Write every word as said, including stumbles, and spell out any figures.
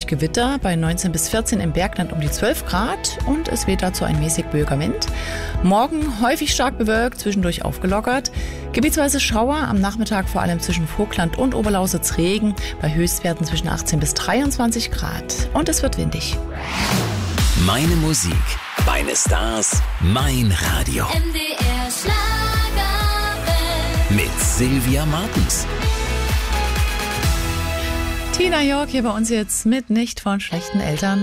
Gewitter bei neunzehn bis vierzehn, im Bergland um die zwölf Grad und es weht dazu ein mäßig böiger Wind. Morgen häufig stark bewölkt, zwischendurch aufgelockert. Gebietsweise Schauer, am Nachmittag vor allem zwischen Vogtland und Oberlausitz Regen, bei Höchstwerten zwischen achtzehn bis dreiundzwanzig Grad. Und es wird windig. Meine Musik, meine Stars, mein Radio. M D R Schlagerwelt. Mit Sylvia Martens. Tina York hier bei uns jetzt mit Nicht von schlechten Eltern.